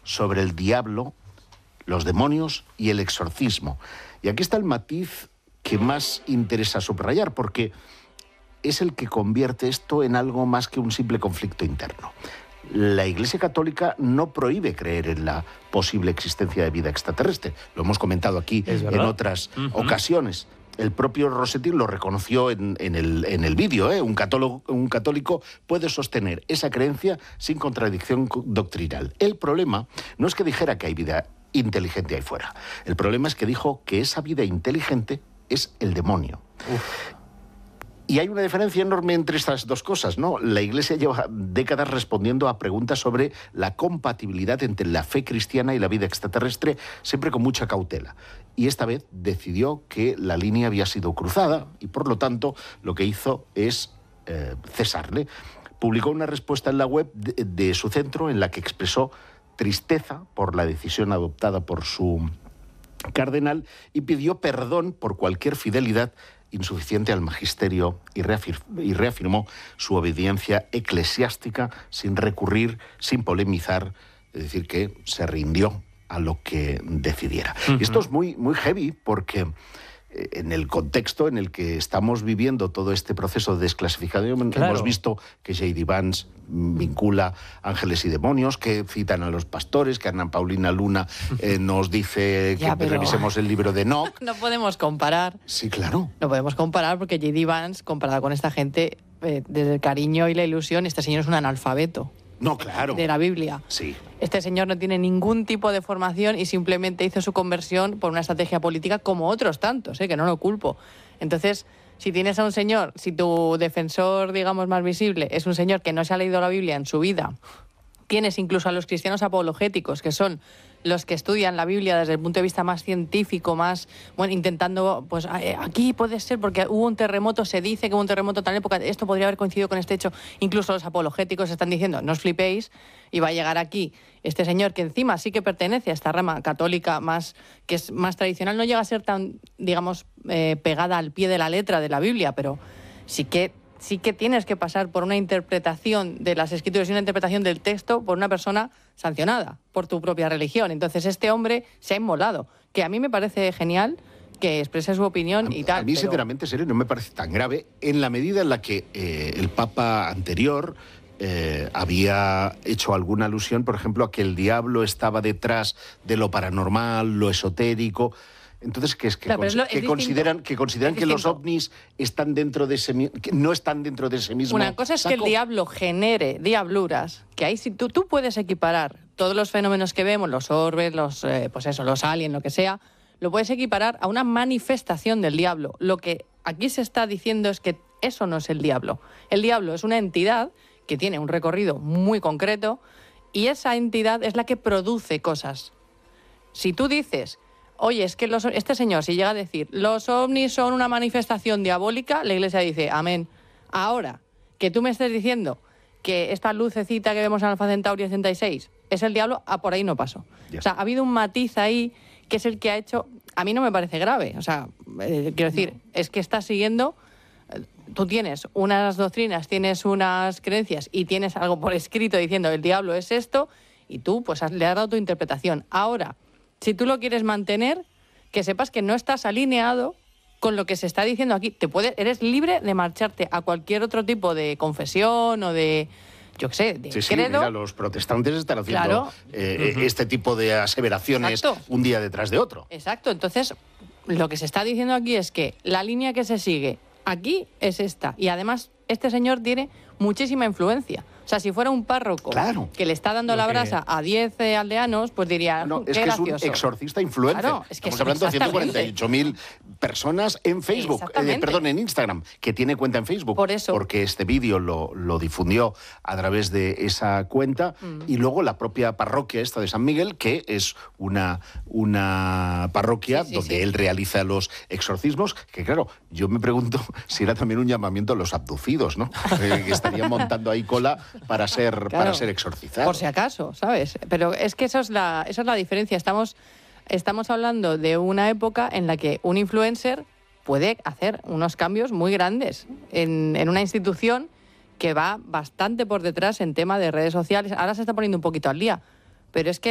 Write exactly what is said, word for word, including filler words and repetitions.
sobre el diablo, los demonios y el exorcismo. Y aquí está el matiz que más interesa subrayar, porque es el que convierte esto en algo más que un simple conflicto interno. La Iglesia Católica no prohíbe creer en la posible existencia de vida extraterrestre. Lo hemos comentado aquí en otras uh-huh. ocasiones. El propio Rossetti lo reconoció en, en el, en el vídeo. ¿eh? Un, católico, un católico puede sostener esa creencia sin contradicción doctrinal. El problema no es que dijera que hay vida inteligente ahí fuera. El problema es que dijo que esa vida inteligente es el demonio. Uf. Y hay una diferencia enorme entre estas dos cosas, ¿no? La Iglesia lleva décadas respondiendo a preguntas sobre la compatibilidad entre la fe cristiana y la vida extraterrestre, siempre con mucha cautela. Y esta vez decidió que la línea había sido cruzada y, por lo tanto, lo que hizo es eh, cesarle. Publicó una respuesta en la web de, de su centro en la que expresó tristeza por la decisión adoptada por su cardenal y pidió perdón por cualquier fidelidad insuficiente al magisterio y, reafir y reafirmó su obediencia eclesiástica sin recurrir, sin polemizar, es decir, que se rindió a lo que decidiera. Uh-huh. Y esto es muy, muy heavy porque en el contexto en el que estamos viviendo todo este proceso de desclasificación, claro. hemos visto que J D. Vance vincula ángeles y demonios, que citan a los pastores, que Ana Paulina Luna eh, nos dice ya, que pero... revisemos el libro de Enoch. No podemos comparar. Sí, claro. No podemos comparar porque J D. Vance, comparado con esta gente, eh, desde el cariño y la ilusión, este señor es un analfabeto. No, claro. De la Biblia. Sí. Este señor no tiene ningún tipo de formación y simplemente hizo su conversión por una estrategia política como otros tantos, ¿eh? Que no lo culpo. Entonces, si tienes a un señor, si tu defensor, digamos, más visible es un señor que no se ha leído la Biblia en su vida, tienes incluso a los cristianos apologéticos, que son los que estudian la Biblia desde el punto de vista más científico, más, bueno, intentando, pues aquí puede ser porque hubo un terremoto, se dice que hubo un terremoto en tal época, esto podría haber coincidido con este hecho. Incluso los apologéticos están diciendo, no os flipéis, y va a llegar aquí este señor que encima sí que pertenece a esta rama católica más, que es más tradicional, no llega a ser tan, digamos, eh, pegada al pie de la letra de la Biblia, pero sí que sí que tienes que pasar por una interpretación de las escrituras y una interpretación del texto por una persona sancionada por tu propia religión. Entonces este hombre se ha inmolado, que a mí me parece genial que exprese su opinión a, y tal. A mí, pero... sinceramente, serio, no me parece tan grave en la medida en la que eh, el Papa anterior eh, había hecho alguna alusión, por ejemplo, a que el diablo estaba detrás de lo paranormal, lo esotérico. Entonces, ¿qué es? Que, claro, es lo, que, es consideran, que consideran que los ovnis están dentro de ese, que no están dentro de ese mismo Una cosa es saco. Que el diablo genere diabluras, que ahí si tú, tú puedes equiparar todos los fenómenos que vemos, los orbes, los, eh, pues eso, los aliens, lo que sea, lo puedes equiparar a una manifestación del diablo. Lo que aquí se está diciendo es que eso no es el diablo. El diablo es una entidad que tiene un recorrido muy concreto y esa entidad es la que produce cosas. Si tú dices... Oye, es que los, este señor, si llega a decir, los ovnis son una manifestación diabólica, la Iglesia dice, amén. Ahora, que tú me estés diciendo que esta lucecita que vemos en Alfa Centauri ochenta y seis es el diablo, ah, por ahí no paso. Yeah. O sea, ha habido un matiz ahí que es el que ha hecho... A mí no me parece grave. O sea, eh, quiero decir, no. es que estás siguiendo... Eh, tú tienes unas doctrinas, tienes unas creencias y tienes algo por escrito diciendo el diablo es esto y tú pues has, le has dado tu interpretación. Ahora... Si tú lo quieres mantener, que sepas que no estás alineado con lo que se está diciendo aquí. Te puede, eres libre de marcharte a cualquier otro tipo de confesión o de, yo qué sé, de sí, sí, credo. Mira, los protestantes están haciendo claro. eh, uh-huh. este tipo de aseveraciones Exacto. un día detrás de otro. Exacto. Entonces, lo que se está diciendo aquí es que la línea que se sigue aquí es esta. Y además, este señor tiene muchísima influencia. O sea, si fuera un párroco claro. que le está dando Lo la que... brasa a diez eh, aldeanos, pues diría, no, qué es que gracioso. Es un exorcista influencer. Claro, es que Estamos hablando de ciento cuarenta y ocho mil personas en Facebook, eh, perdón, en Instagram, que tiene cuenta en Facebook. Por eso. Porque este vídeo lo, lo difundió a través de esa cuenta. Mm. Y luego la propia parroquia esta de San Miguel, que es una, una parroquia sí, sí, donde sí. él realiza los exorcismos, que claro, yo me pregunto si era también un llamamiento a los abducidos, ¿no? eh, que estarían montando ahí cola para ser, claro, para ser exorcizados. Por si acaso, ¿sabes? Pero es que eso es la, esa es la diferencia. Estamos, estamos hablando de una época en la que un influencer puede hacer unos cambios muy grandes en, en una institución que va bastante por detrás en tema de redes sociales. Ahora se está poniendo un poquito al día, pero es que